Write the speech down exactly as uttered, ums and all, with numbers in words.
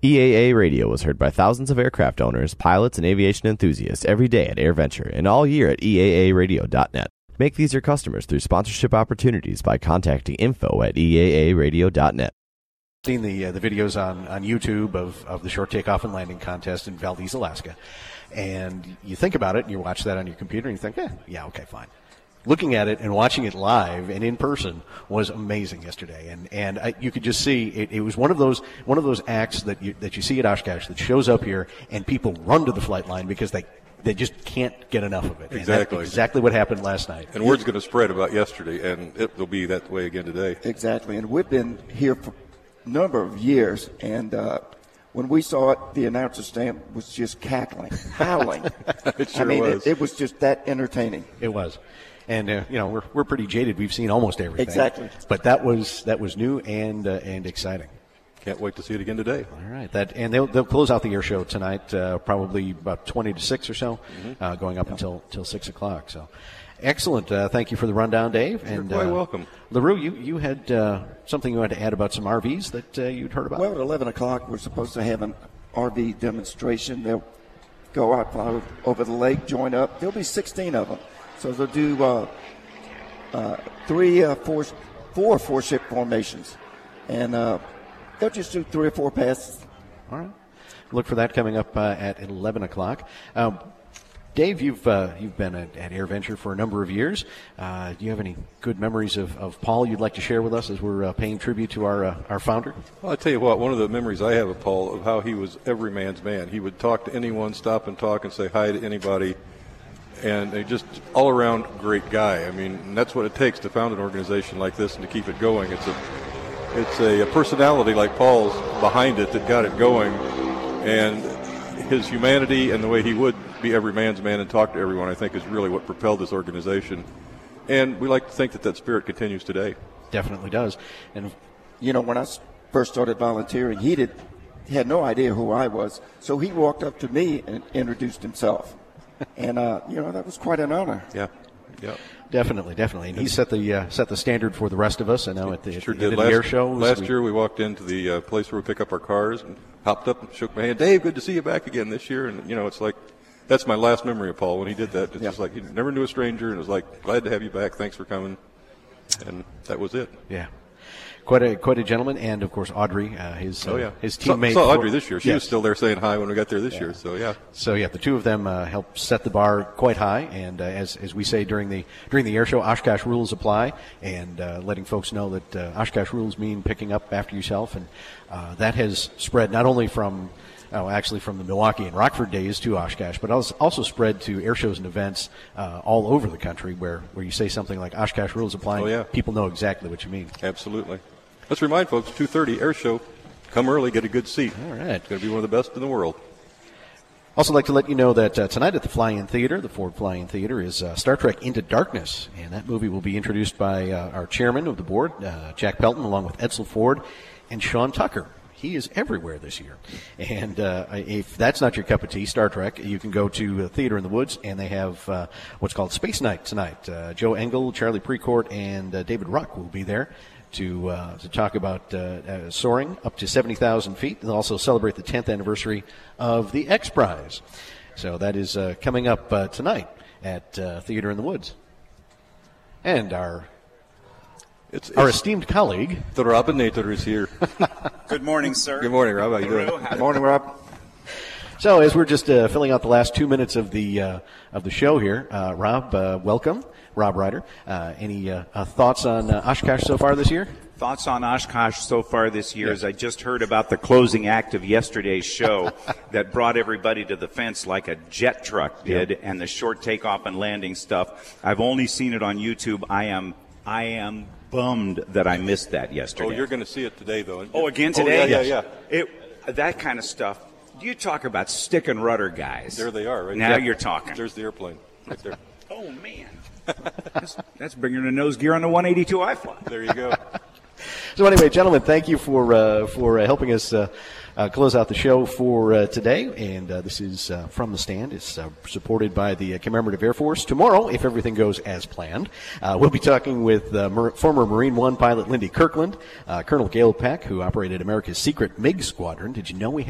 E A A Radio is heard by thousands of aircraft owners, pilots, and aviation enthusiasts every day at AirVenture and all year at E A A radio dot net. Make these your customers through sponsorship opportunities by contacting info at E A A radio dot net. Seen the uh, the videos on, on YouTube of, of the short takeoff and landing contest in Valdez, Alaska, and you think about it and you watch that on your computer and you think, eh, yeah, okay, fine. Looking at it and watching it live and in person was amazing yesterday, and and I, you could just see it, it was one of those one of those acts that you that you see at Oshkosh that shows up here and people run to the flight line because they they just can't get enough of it. Exactly, exactly what happened last night. And word's going to spread about yesterday, and it will be that way again today. Exactly, and we've been here for a number of years, and uh, when we saw it, the announcer stand was just cackling, howling. It sure I mean, was. It, it was just that entertaining. It was. And uh, you know we're we're pretty jaded. We've seen almost everything. Exactly. But that was that was new and uh, and exciting. Can't wait to see it again today. All right. That and they'll they'll close out the air show tonight, uh, probably about twenty to six or so, mm-hmm. uh, going up yep. until till six o'clock. So, excellent. Uh, thank you for the rundown, Dave. You're and quite uh, welcome. LaRue, you you had uh, something you wanted to add about some R Vs that uh, you'd heard about. Well, at eleven o'clock, we're supposed to have an R V demonstration. They'll go out over the lake, join up. There'll be sixteen of them. So they'll do. Uh, Uh, three, uh, four, four four-ship formations, and uh, they'll just do three or four passes. All right. Look for that coming up uh, at eleven o'clock. Um, Dave, you've uh, you've been at, at AirVenture for a number of years. Uh, do you have any good memories of, of Paul you'd like to share with us as we're uh, paying tribute to our uh, our founder? Well, I tell you what, one of the memories I have of Paul of how he was every man's man. He would talk to anyone, stop and talk, and say hi to anybody. And they just all-around great guy. I mean, that's what it takes to found an organization like this and to keep it going. It's a, it's a, a personality like Paul's behind it that got it going, and his humanity and the way he would be every man's man and talk to everyone, I think, is really what propelled this organization. And we like to think that that spirit continues today. Definitely does. And you know, when I first started volunteering, he did he had no idea who I was, so he walked up to me and introduced himself. And uh, you know, that was quite an honor. Yeah, yeah, definitely, definitely. And he set the uh, set the standard for the rest of us. I know at the, sure at the, did. the Last, air show. Last we, year we walked into the uh, place where we pick up our cars and hopped up and shook my hand. Dave, good to see you back again this year. And you know, it's like that's my last memory of Paul when he did that. It's yeah. just like he never knew a stranger, and it was like, glad to have you back. Thanks for coming. And that was it. Yeah. Quite a quite a gentleman, and of course Audrey, uh, his oh, yeah. uh, his teammate. Saw, saw Audrey this year. She yes. was still there saying hi when we got there this yeah. year. So yeah. So yeah, the two of them uh, helped set the bar quite high, and uh, as as we say during the during the air show, Oshkosh rules apply, and uh, letting folks know that uh, Oshkosh rules mean picking up after yourself, and uh, that has spread not only from. Oh, actually from the Milwaukee and Rockford days to Oshkosh, but also spread to air shows and events uh, all over the country where, where you say something like Oshkosh rules apply, oh, yeah. people know exactly what you mean. Absolutely. Let's remind folks, two thirty air show. Come early, get a good seat. All right. It's going to be one of the best in the world. Also like to let you know that uh, tonight at the Fly-In Theater, the Ford Fly-In Theater, is uh, Star Trek Into Darkness, and that movie will be introduced by uh, our chairman of the board, uh, Jack Pelton, along with Edsel Ford and Sean Tucker. He is everywhere this year. And uh, if that's not your cup of tea, Star Trek, you can go to Theater in the Woods, and they have uh, what's called Space Night tonight. Uh, Joe Engel, Charlie Precourt, and uh, David Ruck will be there to uh, to talk about uh, uh, soaring up to seventy thousand feet, and also celebrate the tenth anniversary of the X Prize. So that is uh, coming up uh, tonight at uh, Theater in the Woods. And our... It's, it's Our esteemed colleague, the Robinator, is here. Good morning, sir. Good morning, Rob. How you doing? Good morning, Rob. So, as we're just uh, filling out the last two minutes of the uh, of the show here, uh, Rob, uh, welcome, Rob Ryder. Uh, any uh, uh, thoughts on uh, Oshkosh so far this year? Thoughts on Oshkosh so far this year yeah. is I just heard about the closing act of yesterday's show that brought everybody to the fence like a jet truck did, yeah. and the short takeoff and landing stuff. I've only seen it on YouTube. I am, I am. bummed that I missed that yesterday. Oh, you're going to see it today, though. Oh, again today? Oh, yeah, yeah, yeah. It, that kind of stuff. You talk about stick and rudder guys. There they are, right? Now yeah. you're talking. There's the airplane right there. Oh, man. that's, that's bringing the nose gear on the one eighty-two I fly. There you go. So anyway, gentlemen, thank you for uh, for uh, helping us uh, uh, close out the show for uh, today. And uh, this is uh, From the Stand. It's uh, supported by the uh, Commemorative Air Force. Tomorrow, if everything goes as planned, uh, we'll be talking with uh, Mar- former Marine One pilot Lindy Kirkland, uh, Colonel Gail Peck, who operated America's secret MiG squadron. Did you know we